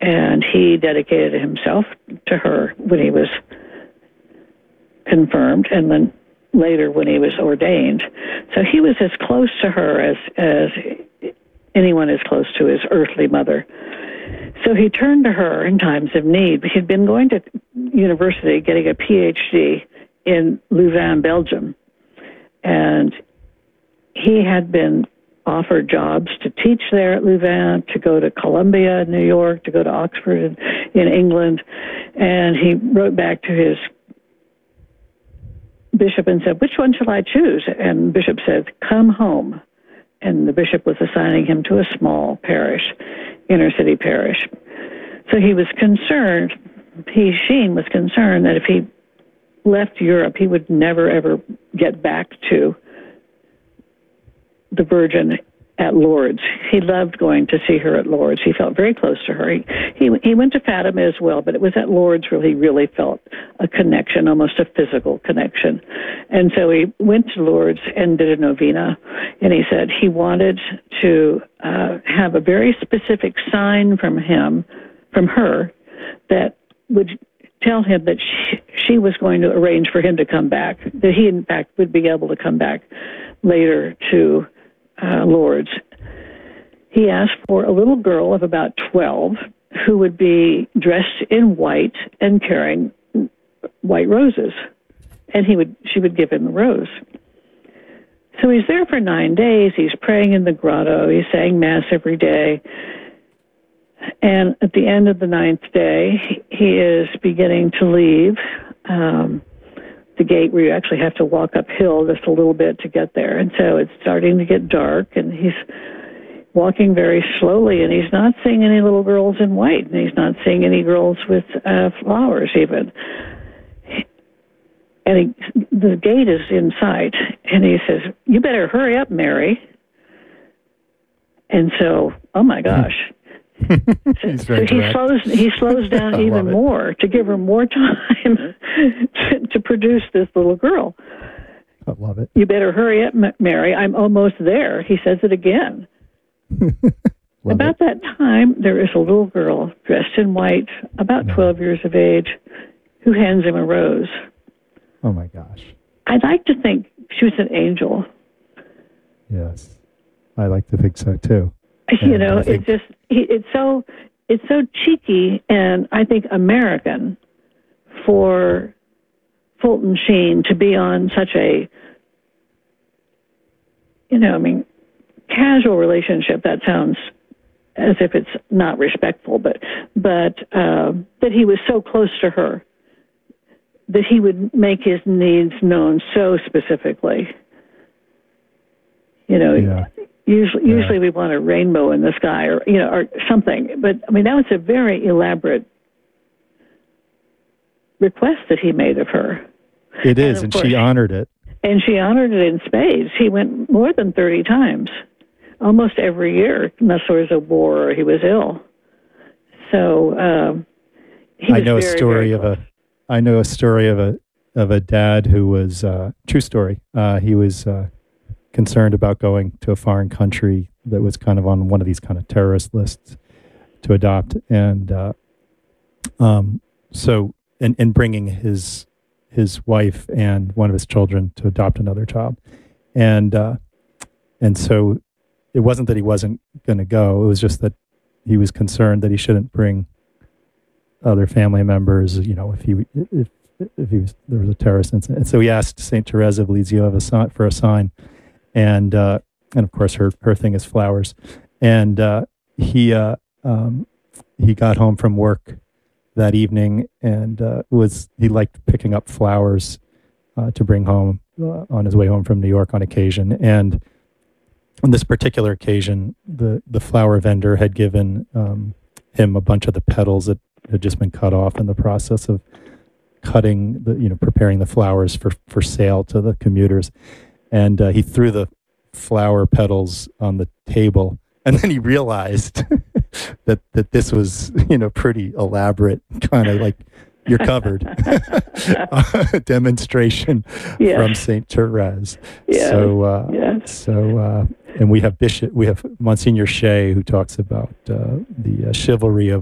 and he dedicated himself to her when he was confirmed, and then later when he was ordained. So he was as close to her as anyone is close to his earthly mother. So he turned to her in times of need. He'd been going to university, getting a PhD in Louvain, Belgium, and he had been offered jobs to teach there at Louvain, to go to Columbia in New York, to go to Oxford in England. And he wrote back to his bishop and said, "Which one shall I choose?" And the bishop said, "Come home." And the bishop was assigning him to a small parish, inner city parish. So he was concerned, Sheen was concerned that if he left Europe, he would never, ever get back to the Virgin at Lourdes. He loved going to see her at Lourdes. He felt very close to her. He went to Fatima as well, but it was at Lourdes where he really felt a connection, almost a physical connection. And so he went to Lourdes and did a novena, and he said he wanted to have a very specific sign from her, that would tell him that she was going to arrange for him to come back, that he, in fact, would be able to come back later to Lourdes. He asked for a little girl of about 12 who would be dressed in white and carrying white roses, and she would give him a rose. So he's there for 9 days. He's praying in the grotto. He's saying Mass every day. And at the end of the 9th day, he is beginning to leave the gate where you actually have to walk uphill just a little bit to get there. And so it's starting to get dark, and he's walking very slowly, and he's not seeing any little girls in white, and he's not seeing any girls with flowers even. And the gate is in sight, and he says, "You better hurry up, Mary." And so, oh my gosh. He slows down even more to give her more time to produce this little girl. I love it. "You better hurry up, Mary. I'm almost there." He says it again. About that time, there is a little girl dressed in white, about 12 years of age, who hands him a rose. Oh my gosh. I'd like to think she was an angel. Yes, I like to think so too. You know, it's so cheeky, and I think American for Fulton Sheen to be on such a, casual relationship. That sounds as if it's not respectful, but that he was so close to her, that he would make his needs known so specifically. Usually we want a rainbow in the sky, or something. But I mean, that was a very elaborate request that he made of her. It is, and she honored it. And she honored it in spades. He went more than 30 times, almost every year, unless there was a war or he was ill. So I know a story of a dad who was true story. He was concerned about going to a foreign country that was kind of on one of these kind of terrorist lists to adopt, and bringing his wife and one of his children to adopt another child, and so it wasn't that he wasn't going to go. It was just that he was concerned that he shouldn't bring other family members. If there was a terrorist incident, and so he asked Saint Therese of Lisieux for a sign. And of course her thing is flowers. And he got home from work that evening, and he liked picking up flowers to bring home on his way home from New York on occasion. And on this particular occasion, the flower vendor had given him a bunch of the petals that had just been cut off in the process of preparing the flowers for sale to the commuters. And he threw the flower petals on the table, and then he realized that this was, pretty elaborate, kind of like you're covered demonstration from Saint Therese. Yeah. And we have Monsignor Shea, who talks about the chivalry of